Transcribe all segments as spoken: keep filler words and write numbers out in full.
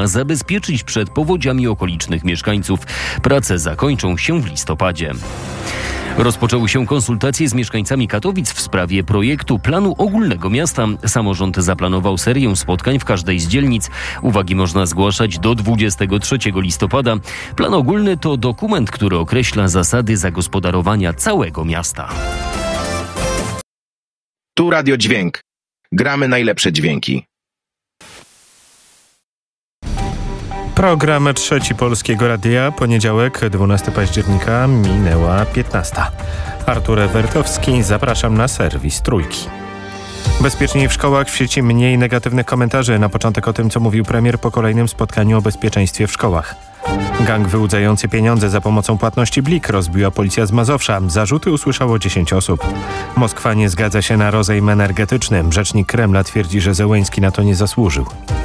ma zabezpieczyć przed powodziami okolicznych mieszkańców. Prace zakończą się w listopadzie. Rozpoczęły się konsultacje z mieszkańcami Katowic w sprawie projektu planu ogólnego miasta. Samorząd zaplanował serię spotkań w każdej z dzielnic. Uwagi można zgłaszać do dwudziestego trzeciego listopada. Plan ogólny to dokument, który określa zasady zagospodarowania całego miasta. Tu Radio Dźwięk. Gramy najlepsze dźwięki. Program Trzeci Polskiego Radia, poniedziałek, dwunastego października, minęła piętnasta. Artur Wertowski, zapraszam na serwis Trójki. Bezpieczniej w szkołach, w sieci mniej negatywnych komentarzy. Na początek o tym, co mówił premier po kolejnym spotkaniu o bezpieczeństwie w szkołach. Gang wyłudzający pieniądze za pomocą płatności Blik rozbiła policja z Mazowsza. Zarzuty usłyszało dziesięć osób. Moskwa nie zgadza się na rozejm energetyczny. Rzecznik Kremla twierdzi, że Zełenski na to nie zasłużył.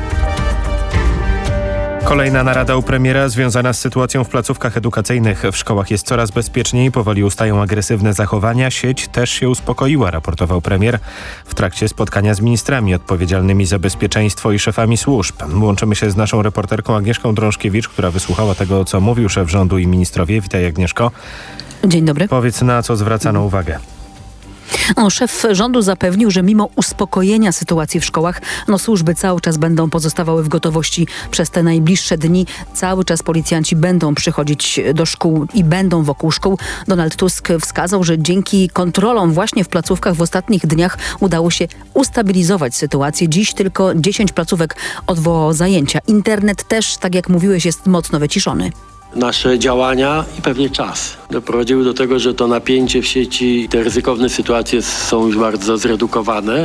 Kolejna narada u premiera związana z sytuacją w placówkach edukacyjnych. W szkołach jest coraz bezpieczniej, powoli ustają agresywne zachowania. Sieć też się uspokoiła, raportował premier w trakcie spotkania z ministrami odpowiedzialnymi za bezpieczeństwo i szefami służb. Łączymy się z naszą reporterką Agnieszką Drążkiewicz, która wysłuchała tego, co mówił szef rządu i ministrowie. Witaj, Agnieszko. Dzień dobry. Powiedz, na co zwracano uwagę. No, szef rządu zapewnił, że mimo uspokojenia sytuacji w szkołach, no służby cały czas będą pozostawały w gotowości przez te najbliższe dni. Cały czas policjanci będą przychodzić do szkół i będą wokół szkół. Donald Tusk wskazał, że dzięki kontrolom właśnie w placówkach w ostatnich dniach udało się ustabilizować sytuację. Dziś tylko dziesięć placówek odwołało zajęcia. Internet też, tak jak mówiłeś, jest mocno wyciszony. Nasze działania i pewnie czas doprowadziły do tego, że to napięcie w sieci, te ryzykowne sytuacje są już bardzo zredukowane.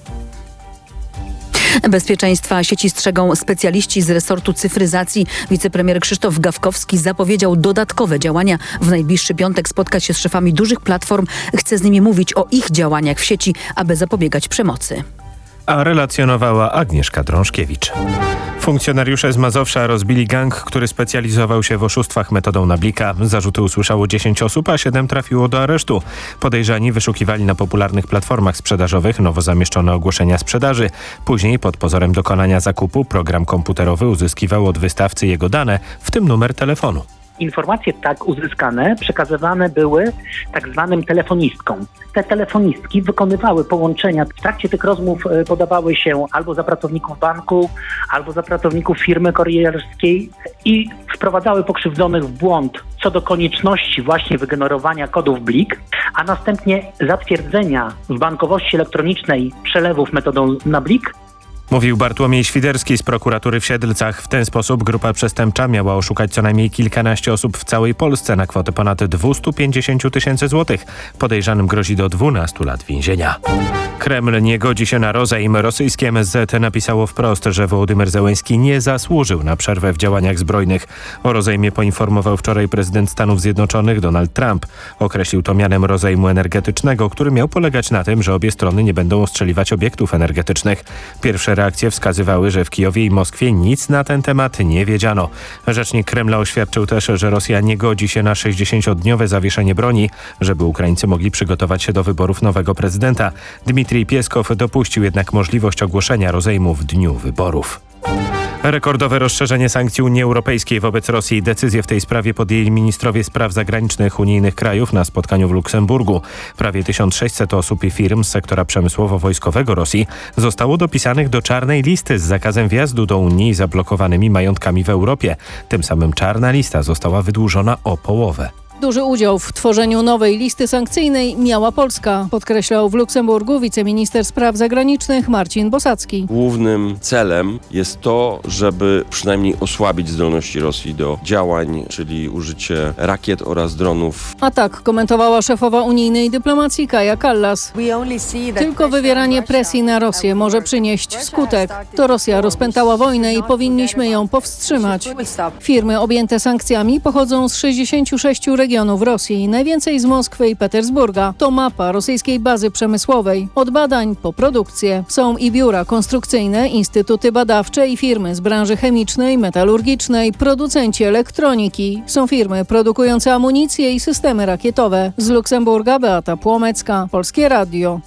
Bezpieczeństwa sieci strzegą specjaliści z resortu cyfryzacji. Wicepremier Krzysztof Gawkowski zapowiedział dodatkowe działania. W najbliższy piątek spotkać się z szefami dużych platform. Chce z nimi mówić o ich działaniach w sieci, aby zapobiegać przemocy. A relacjonowała Agnieszka Drążkiewicz. Funkcjonariusze z Mazowsza rozbili gang, który specjalizował się w oszustwach metodą Nablika. Zarzuty usłyszało dziesięć osób, a siedem trafiło do aresztu. Podejrzani wyszukiwali na popularnych platformach sprzedażowych nowo zamieszczone ogłoszenia sprzedaży. Później pod pozorem dokonania zakupu program komputerowy uzyskiwał od wystawcy jego dane, w tym numer telefonu. Informacje tak uzyskane przekazywane były tak zwanym telefonistkom. Te telefonistki wykonywały połączenia. W trakcie tych rozmów podawały się albo za pracowników banku, albo za pracowników firmy kurierskiej i wprowadzały pokrzywdzonych w błąd co do konieczności właśnie wygenerowania kodów Blik, a następnie zatwierdzenia w bankowości elektronicznej przelewów metodą na Blik. Mówił Bartłomiej Świderski z prokuratury w Siedlcach. W ten sposób grupa przestępcza miała oszukać co najmniej kilkanaście osób w całej Polsce na kwotę ponad dwieście pięćdziesiąt tysięcy złotych. Podejrzanym grozi do dwunastu lat więzienia. Kreml nie godzi się na rozejm. Rosyjskie M S Z napisało wprost, że Wołodymyr Zełenski nie zasłużył na przerwę w działaniach zbrojnych. O rozejmie poinformował wczoraj prezydent Stanów Zjednoczonych Donald Trump. Określił to mianem rozejmu energetycznego, który miał polegać na tym, że obie strony nie będą ostrzeliwać obiektów energetycznych. Pierwsze reakcje wskazywały, że w Kijowie i Moskwie nic na ten temat nie wiedziano. Rzecznik Kremla oświadczył też, że Rosja nie godzi się na sześćdziesięciodniowe zawieszenie broni, żeby Ukraińcy mogli przygotować się do wyborów nowego prezydenta. Dmitrij Pieskow dopuścił jednak możliwość ogłoszenia rozejmu w dniu wyborów. Rekordowe rozszerzenie sankcji Unii Europejskiej wobec Rosji. Decyzję w tej sprawie podjęli ministrowie spraw zagranicznych unijnych krajów na spotkaniu w Luksemburgu. Prawie tysiąc sześćset osób i firm z sektora przemysłowo-wojskowego Rosji zostało dopisanych do czarnej listy z zakazem wjazdu do Unii i zablokowanymi majątkami w Europie. Tym samym czarna lista została wydłużona o połowę. Duży udział w tworzeniu nowej listy sankcyjnej miała Polska, podkreślał w Luksemburgu wiceminister spraw zagranicznych Marcin Bosacki. Głównym celem jest to, żeby przynajmniej osłabić zdolności Rosji do działań, czyli użycie rakiet oraz dronów. A tak komentowała szefowa unijnej dyplomacji Kaja Kallas. Tylko wywieranie presji na Rosję może przynieść skutek. To Rosja rozpętała wojnę i powinniśmy ją powstrzymać. Firmy objęte sankcjami pochodzą z sześćdziesięciu sześciu regionów. regionów Rosji, najwięcej z Moskwy i Petersburga. To mapa rosyjskiej bazy przemysłowej. Od badań po produkcję. Są i biura konstrukcyjne, instytuty badawcze i firmy z branży chemicznej, metalurgicznej, producenci elektroniki. Są firmy produkujące amunicję i systemy rakietowe. Z Luksemburga Beata Płomecka, Polskie Radio.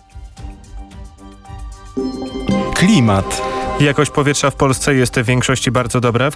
Klimat. Jakość powietrza w Polsce jest w większości bardzo dobra. W